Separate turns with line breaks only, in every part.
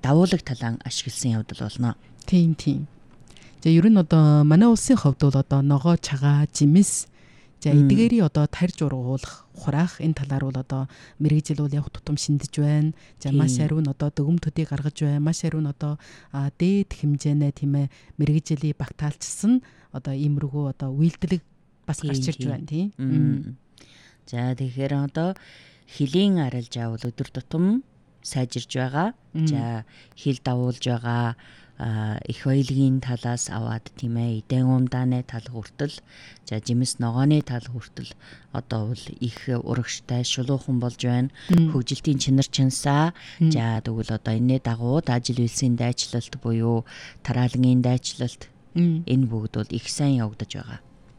давуулаг талаан ашигласан явдал болно.
Тийм. За ер нь одоо манай улсын хувьд бол одоо ногоо, чагаа, жимс за эдгээрийн одоо тарж ургуулах, хураах энэ талаар бол одоо мэрэгжил бол явах тутам шиндэж байна. За маш ариун одоо дөгөм төдий гаргаж байна. Маш ариун одоо дээд хэмжээний тийм ээ мэрэгжлийн багтаалчсан одоо иймэрхүү одоо үйлдэлэг бас гарч ирж байна тийм.
За тэгэхээр одоо хилийн арилж авал өдөр тутам сайжирж байгаа. За хил давуулж байгаа их баялагын талаас аваад тийм ээ эдэн умдааны тал хүртэл за жимс ногооны тал хүртэл одоо бол их урагштай шулуухан болж байна. Хөгжилтийн чинар чинсаа за тэгвэл одоо энэний дагуу ажил үйлсийн дайчлалт буюу тараалгын дайчлалт энэ бүгд бол их сайн явагдаж байгаа.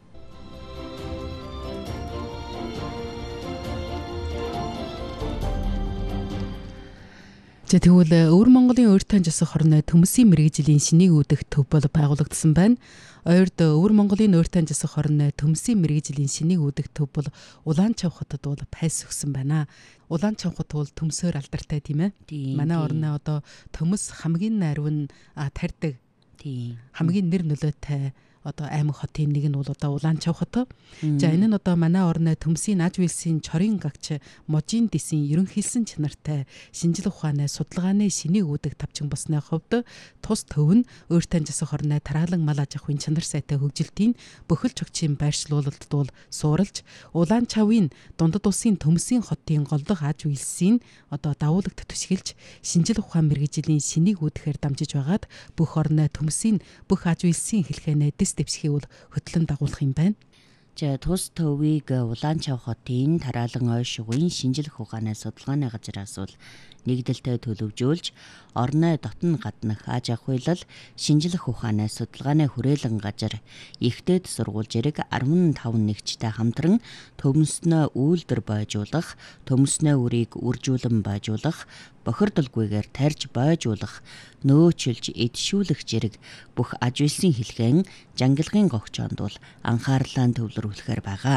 За тэгвэл Өвөр Монголын Ууртан жасах хорны төмсийн мэрэгжлийн шинийг үүдэх төв бол байгуулагдсан байна. Ойрд Өвөр Монголын Ууртан жасах хорны төмсийн мэрэгжлийн шинийг үүдэх төв бол Улаанчав хотод бол пайс өгсөн байна. Улаанчав хот бол төмсөөр алдартай тийм ээ. Манай орны одоо төмс хамгийн ариун тарьдаг. Хамгийн нэр нөлөөтэй одоо аймаг хотын нэг нь бол одоо Улаанчав хот. За энэ нь одоо манай орны төмсийн аж үйлсийн чорын гагч можийн дэсийн ерөнхийлсэн чанартай шинжлэх ухааны судалгааны шинийг үүдэх тавчин болсны хувьд тус төв нь Ууртан жасах хорны тараалан мал аж ахуйн чанар сайтай хөгжилтийн бүхэл чөгчийн байршлуулалтад бол сууралж Улаанчавын дундад улсын төмсийн хотын голдох аж үйлсийн одоо давуулагт төсгөлж шинжлэх ухаан мэрэгжлийн шинийг үүдэхээр дамжиж байгаад бүх орны төмсийн бүх аж үйлсийн хэлхээний дэвсхийг бол хөтлөн дагуулах юм байна.
За тус төвийг Улаанчав хотын тараалан ойшгын шинжлэх ухааны судалгааны газраас бол нэгдэлтэй төлөвжүүлж орны дотн гаднах аж ахуйлал шинжлэх ухааны судалгааны хүрээлэн газар ихтэйд сургууль зэрэг 15 нэгжтэй хамтран төмснөө үйлдвэр бойжуулах, төмснөө үрийг үржүүлэн бойжуулах, бохирдолгүйгээр тарьж бойжуулах, нөөцөлж эдшүүлэх зэрэг бүх аж үйлсийн хэлхээн жангилгын гогчоонд бол анхаарлаа төвлөрүүлэхээр байгаа.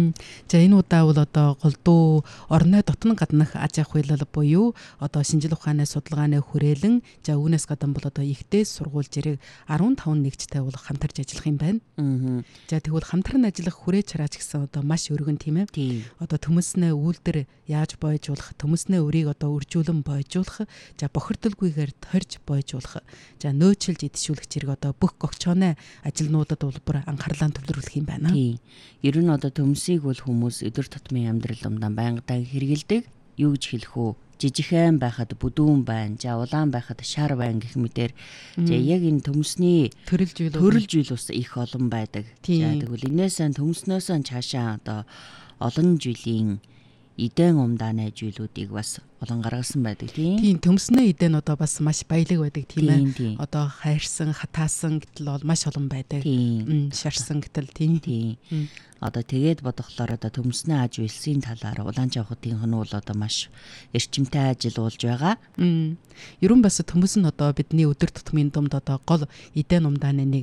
За энэ удаа бол одоо голдуу орны дотн гаднах аж ахуйлал буюу одоо шинжлэх ухааны судалгааны хүрээлэн за үүнээс гадна бол одоо ихтэй сургууль зэрэг 15 нэгжтэй бол хамтарч ажиллах юм байна. За тэгвэл хамтран ажиллах хүрээ чараач гэсэн одоо маш өргөн тийм ээ. Одоо төмснөө үйлдвэр яаж бойжуулах, төмснөө өрийг одоо үржүүлэн бойжуулах, за бохирдолгүйгээр торж бойжуулах, за нөөцөлж эдшүүлэх зэрэг одоо бүх гогчооны ажилнуудад бол бүр анхаарлаа төвлөрүүлэх юм байна.
Ер нь одоо төмсийг бол хүмүүс өдөр тутмын амьдрал умдаа байнгадаа хэрэгэлдэг. Юу гэж хэлэх үү? Жижигхэн байхад бүдүүн байна, за улаан байхад шар байна гэх мэтэр. За яг энэ төмсний төрөл жил ус их олон байдаг. За тэгвэл энээсээ төмснөөс цаашаа одоо олон жилийн эдэн умдааны жилүүдийг бас олон гаргасан байдаг
тийм. Төмснөө эдэн одоо бас маш баялаг байдаг тийм ээ. Одоо хайрсан, хатаасан гэтэл бол маш олон байдаг. Шарсан гэтэл тийм.
Одоо тэгээд бодохлоор одоо төмснөө аж үйлсийн талаар Улаанчав хотын нь бол одоо маш эрчимтэй ажил болж байгаа.
Ерөн бас төмс нь одоо бидний өдөр тутмын думд одоо гол эдэн умдааны нэг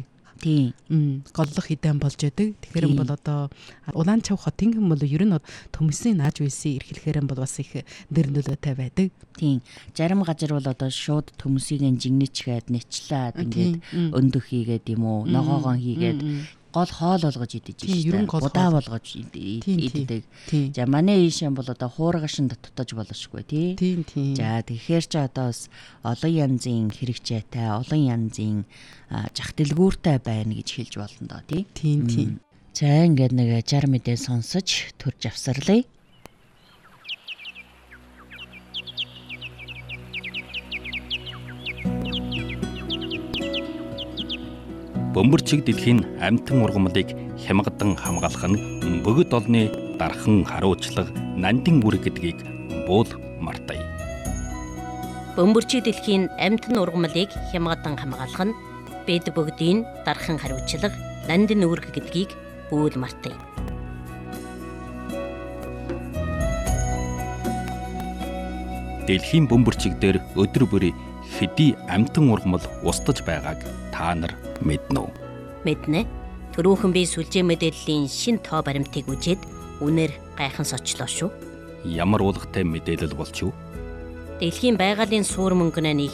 голлох эдэн болж байдаг. Тэгэхээр бол одоо Улаанчав хотын бол ер нь төмсийн аж үйлсийн эрхлэхээр бол бас их нэр нөлөөтэй байдаг.
Тийм. Зарим газар бол одоо шууд төмсийг жигнэчгээд нэчлээд ингээд өндөх хийгээд юм уу, ногоогоо хийгээд гол хоол болгож идэж штэ. Удаа болгож иддэг. За манай ийшэн бол одоо хуургашин татаж болохгүй тий. За тэгэхээр ч одоо бас олон янзын хэрэгцээтэй, олон янзын зах дэлгүүртэй байна гэж хэлж болно доо тий.
Тийм.
За ингээд нэг 60 мэдээ сонсож төрж авсарлаа.
Бөмбөрчиг дэлхийн амьтан ургамлыг хямгадан хамгаалах нь бөгөд олны дархан харуулчлага нандин үүрэг гэдгийг буул мартая.
Бөмбөрчиг дэлхийн амьтан ургамлыг хямгадан хамгаалах нь бэд бөгдийн дархан харуулчлага нандин үүрэг гэдгийг буул мартая.
Дэлхийн бөмбөрчиг дээр өдөр бүр хэдий амьтан ургамал устж байгааг та нар мэднэ үү?
Мэднэ. Төрөөхөн би сүлжээ мэдээллийн шин тоо баримтыг үжээд үнээр гайхан сочлоо шүү.
Ямар уулгатай мэдээлэл болч юу?
Дэлхийн байгалийн суур мөнгөний